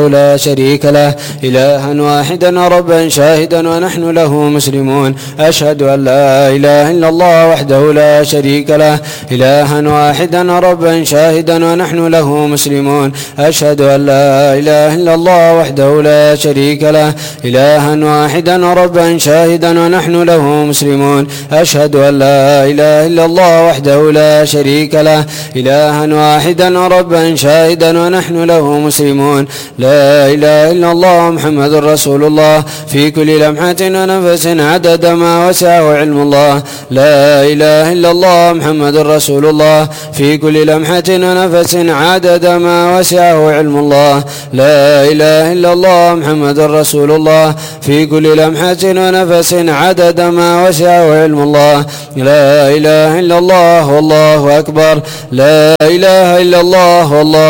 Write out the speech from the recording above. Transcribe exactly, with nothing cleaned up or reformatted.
لا شريك له إلها واحدا ربا شاهدا ونحن له مسلمون أشهد أن لا إله إلا الله وحده لا شريك له إلها واحدا ربا شاهدا ونحن له مسلمون أشهد أن لا إله إلا الله وحده لا شريك له إلها واحدا ربا شاهدا ونحن له مسلمون أشهد أن لا إله إلا الله وحده لا شريك له إلها واحدا ربا شاهدا ونحن له مسلمون لا إله إلا الله محمد رسول الله في كل لمحة ونفس عدد ما وسعه علم الله لا إله إلا الله محمد رسول الله في كل لمحة ونفس عدد ما وسعه علم الله لا إله إلا الله محمد رسول الله في كل لمحة ونفس عدد ما وسعه علم الله لا إله إلا الله والله أكبر لا إله إلا الله والله